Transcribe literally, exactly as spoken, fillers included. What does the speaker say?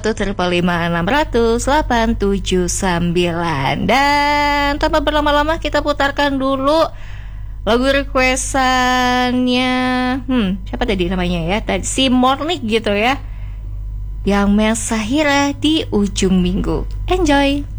satu triple lima enam ratus delapan tujuh sembilan. Dan tanpa berlama-lama kita putarkan dulu lagu requestannya hmm siapa tadi namanya ya, tadi si Mornik gitu ya, yang Mel Sahira di ujung minggu. Enjoy.